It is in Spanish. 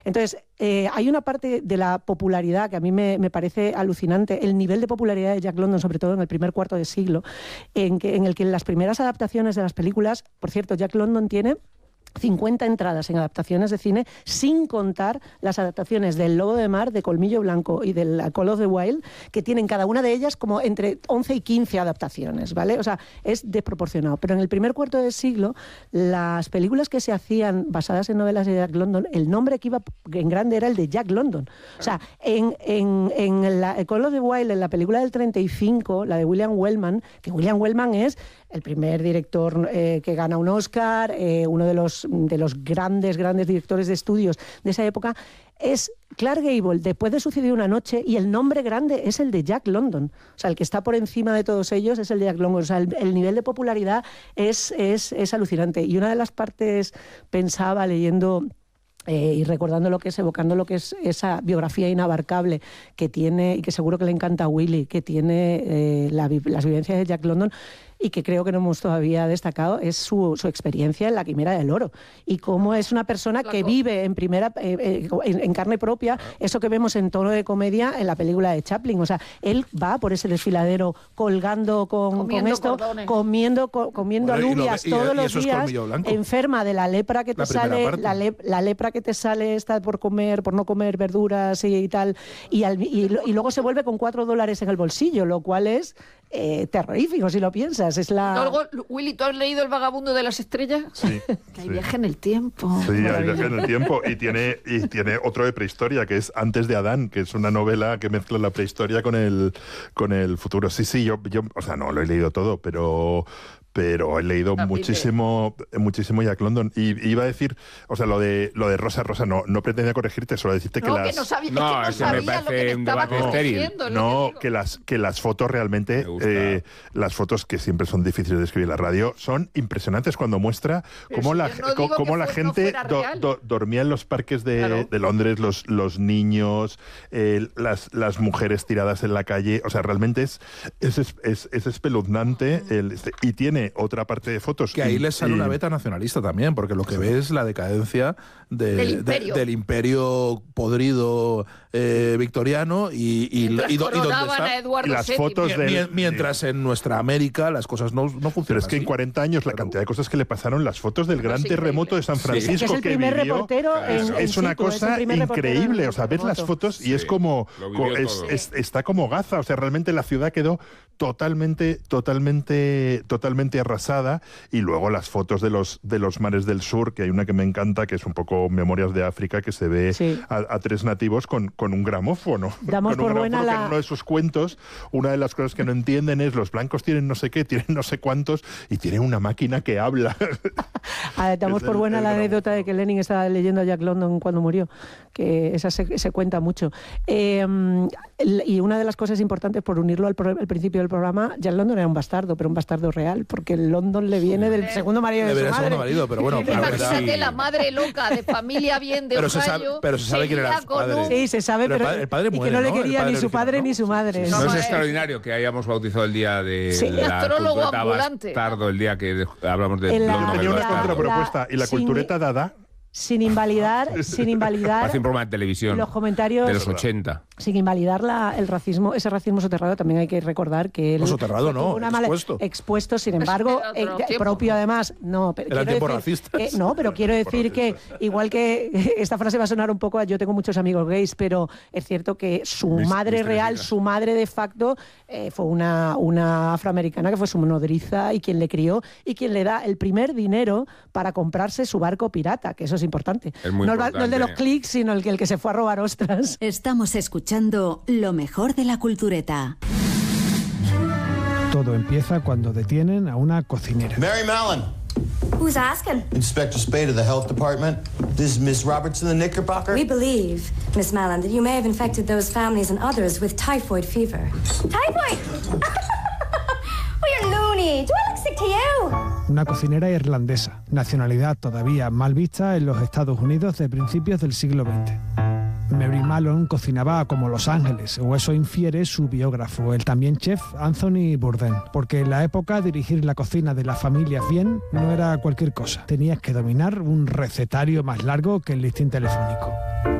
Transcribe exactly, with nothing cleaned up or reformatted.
Entonces, eh, hay una parte de la popularidad que a mí me, me parece alucinante, el nivel de popularidad de Jack London, sobre todo en el primer cuarto de siglo, en, que, en el que en las primeras adaptaciones de las películas, por cierto, Jack London tiene cincuenta entradas en adaptaciones de cine, sin contar las adaptaciones del Lobo de Mar, de Colmillo Blanco y del Call of the Wild, que tienen cada una de ellas como entre once y quince adaptaciones, ¿vale? O sea, es desproporcionado. Pero en el primer cuarto de siglo, las películas que se hacían basadas en novelas de Jack London, el nombre que iba en grande era el de Jack London. O sea, en, en, en la, el Call of the Wild, en la película del treinta y cinco, la de William Wellman, que William Wellman es el primer director eh, que gana un Oscar, eh, uno de los, de los grandes, grandes directores de estudios de esa época, es Clark Gable, después de Sucedió una noche, y el nombre grande es el de Jack London. O sea, el que está por encima de todos ellos es el de Jack London. O sea, el, el nivel de popularidad es, es, es alucinante. Y una de las partes, pensaba leyendo... Eh, y recordando lo que es, evocando lo que es esa biografía inabarcable que tiene, y que seguro que le encanta a Willy, que tiene eh, la, las vivencias de Jack London, y que creo que no hemos todavía destacado, es su, su experiencia en la Quimera del Oro, y cómo es una persona que vive en primera eh, eh, en, en carne propia eso que vemos en tono de comedia en la película de Chaplin. O sea, él va por ese desfiladero colgando con, comiendo con esto, cordones. comiendo co, comiendo Bueno, y lo- alubias y- todos y los eso es días, colmillo blanco. enferma de la lepra que te La primera sale, parte. la, le, la lepra que te sale esta por comer, por no comer verduras y, y tal, y, al, y, lo- y luego se vuelve con cuatro dólares en el bolsillo, lo cual es eh, terrorífico si lo piensas. Es la... Luego, Willy, ¿tú has leído El vagabundo de las estrellas? Sí, Que hay sí. viaje en el tiempo. Sí, hay viaje en el tiempo, y tiene, y tiene otro de prehistoria, que es Antes de Adán, que es una novela que mezcla la prehistoria con el, con el futuro. Sí, sí, yo, yo, o sea, no lo he leído todo, pero... pero he leído Ah, muchísimo muchísimo Jack London, y iba a decir, o sea, lo de lo de Rosa Rosa no no pretendía corregirte, solo decirte que No, las que no sabía, No, es que no ese me sabía lo que parece le un estaba debate estéril. corrigiendo, es lo no, que digo. que las que las fotos realmente, Me gusta. eh, las fotos que siempre son difíciles de escribir en la radio, son impresionantes cuando muestra Pero cómo si la, yo no co- digo cómo que la fue- no gente fuera do- real. do- dormía en los parques de, Claro. de Londres, los, los niños, eh, las, las mujeres tiradas en la calle. O sea, realmente es, es, es, es- es espeluznante. El, este, y tiene otra parte de fotos. Que ahí y- les sale y- una beta nacionalista también, porque lo que ve es la decadencia de- Del de- imperio. del imperio podrido eh, victoriano, y, y, Mientras y do- y donde coronaban está- a Eduardo y las séptimo. fotos de- Mie- mientras en nuestra América las cosas no, no funcionan. Pero es que en así. cuarenta años la Pero- cantidad de cosas que le pasaron, las fotos del gran Es increíble. terremoto de San Sí. Francisco que es el primer vivió, reportero en, es, en es una situ, es el cosa primer reportero en increíble. el O sea, ves las terremoto. fotos y es Sí, como lo co- vivió es- todo. es- está como Gaza. O sea, realmente la ciudad quedó totalmente, totalmente, totalmente arrasada. Y luego las fotos de los de los mares del sur, que hay una que me encanta, que es un poco Memorias de África, que se ve Sí. a, a tres nativos con, con un gramófono. Damos con un por buena gramófono que la- en uno de sus cuentos, una de las cosas que no entienden es los blancos tienen no sé qué, tienen no sé cuántos, y tienen una máquina que habla. Ah, damos Es por el- buena el la gramófono. anécdota de que Lenin estaba leyendo a Jack London cuando murió, que esa se, se cuenta mucho. Eh, el- y una de las cosas importantes, por unirlo al, pro- al principio del programa, Jack London era un bastardo, pero un bastardo real, porque el London le viene del segundo marido de Le su viene el madre. segundo marido, pero bueno, Pero la Imagínate verdad- la madre loca de familia bien de Pero se Ohio. sabe- pero se sabe quién era seguía su con padre. un- Sí, se sabe, Pero el pero, padre- el padre y que muere, no le ¿no? El quería padre ni su original, padre ¿no? ni su madre. Sí, No No, es eh. extraordinario que hayamos bautizado el día de Sí. la Astrólogo cultureta ambulante. bastardo, el día que de- hablamos de En la- Yo London tenía el una la- bastardo. contrapropuesta, y la sin- cultureta dada. Sin invalidar, sin invalidar Parece un programa de televisión los comentarios, de los ochenta. sin invalidar la, el racismo, ese racismo soterrado. También hay que recordar que él No, soterrado no, tuvo una mala- expuesto. expuesto, sin embargo, Era otro eh, tiempo. propio además, no, pero Eran quiero tiempos decir racistas. que- no, pero quiero decir que igual que esta frase va a sonar un poco a yo tengo muchos amigos gays, pero es cierto que su Mis- madre mis real, vecinas. su madre de facto eh, fue una, una afroamericana que fue su nodriza y quien le crió y quien le da el primer dinero para comprarse su barco pirata, que eso es importante. Es muy no, el, ba- no el de los importante. clics, sino el que, el que se fue a robar ostras. Estamos escuchando lo mejor de la cultureta. Todo empieza cuando detienen a una cocinera. Mary Mallon, Who's asking? Inspector Spade of the Health Department. This is Miss Robertson, the Knickerbocker. We believe, Miss Mallon, that you may have infected those families and others with typhoid fever. Typhoid? Oh, you're loony. Do I look sick to you? Una cocinera irlandesa, nacionalidad todavía mal vista en los Estados Unidos de principios del siglo veinte. Mary Mallon cocinaba como Los Ángeles, o eso infiere su biógrafo, el también chef Anthony Bourdain, porque en la época dirigir la cocina de las familias bien no era cualquier cosa. Tenías que dominar un recetario más largo que el listín telefónico.